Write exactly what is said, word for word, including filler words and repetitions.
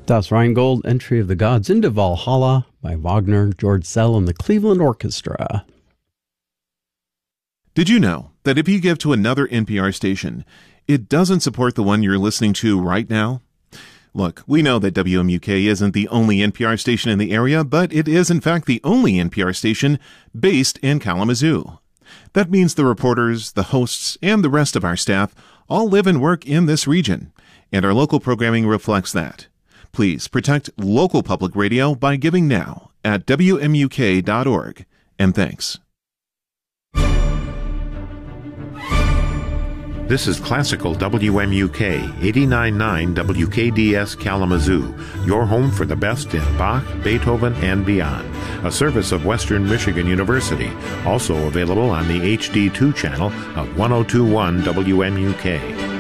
Das Rheingold, Entry of the Gods into Valhalla by Wagner, George Szell, and the Cleveland Orchestra. Did you know that if you give to another N P R station, it doesn't support the one you're listening to right now? Look, we know that W M U K isn't the only N P R station in the area, but it is in fact the only N P R station based in Kalamazoo. That means the reporters, the hosts, and the rest of our staff all live and work in this region, and our local programming reflects that. Please protect local public radio by giving now at W M U K dot org, and thanks. This is Classical W M U K, eighty-nine point nine W K D S Kalamazoo, your home for the best in Bach, Beethoven, and beyond. A service of Western Michigan University, also available on the H D two channel of one oh two point one W M U K.